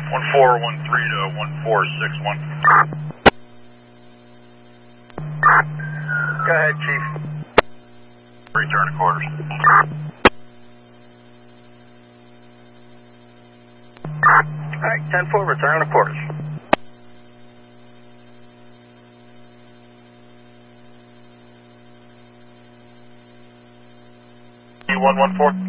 1413 to 1461. Go ahead, Chief. Return to quarters. Alright, 10-4, return to quarters. E114.